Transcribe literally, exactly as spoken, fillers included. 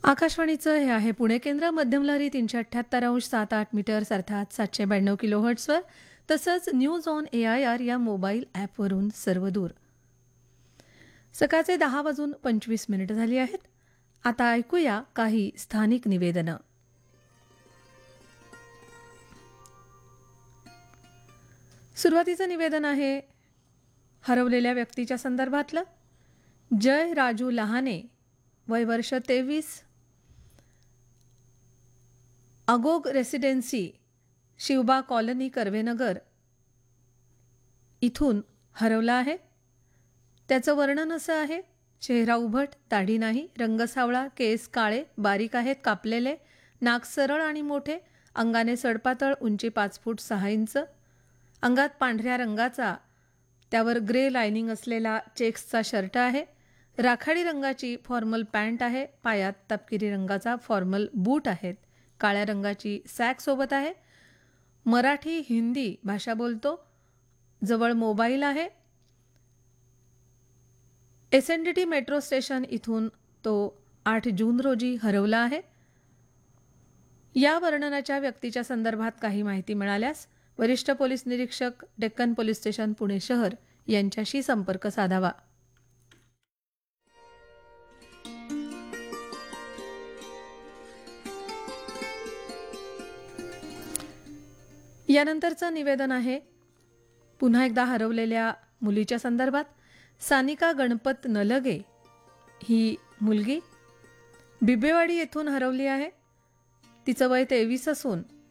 आकाशवाणीचं हे आहे पुणे केंद्र. मध्यम लहरी तीनशे अठ्ठ्याहत्तर अंश सात आठ मीटर्स अर्थात सातशे ब्याण्णव किलो हर्ट्सवर, तसंच news on A I R या मोबाईल ॲपवरून सर्वदूर. सकाळचे दहा वाजून पंचवीस मिनिटं झाली आहेत. आता ऐकूया काही स्थानिक निवेदनं. सुरुवातीचं निवेदन आहे हरवलेल्या व्यक्तीच्या संदर्भातलं. जय राजू लहाने, वय वर्ष तेवीस, अगोग रेसिडेन्सी, शिवबा कॉलनी, कर्वेनगर इथून हरवला आहे. त्याचं वर्णन असं आहे: चेहरा उभट, दाढी नाही, रंग सावळा, केस काळे बारीक आहेत, कापलेले, नाक सरळ आणि मोठे, अंगाने सडपातळ, उंची पाच फूट सहा इंच, अंगात पांढऱ्या रंगाचा त्यावर ग्रे लायनिंग असलेला चेक्सचा शर्ट आहे, राखाडी रंगाची फॉर्मल पॅन्ट आहे, पायात तपकिरी रंगाचा फॉर्मल बूट आहेत, काळ्या रंगाची सॅक सोबत आहे, मराठी हिंदी भाषा बोलतो, जवळ मोबाईल आहे. S N D T metro station इथून तो आठ जून रोजी हरवला आहे. या वर्णनाच्या व्यक्तीच्या संदर्भात काही माहिती मिळाल्यास वरिष्ठ पोलीस निरीक्षक, डेक्कन पोलीस स्टेशन, पुणे शहर यांच्याशी संपर्क साधावा. यानंतरचं निवेदन आहे पुन्हा एकदा हरवलेल्या मुलीच्या संदर्भात. सानिका गणपत नलगे ही मुलगी बिबेवाडी येथून हरवली आहे. तिचं वय तेवीस असून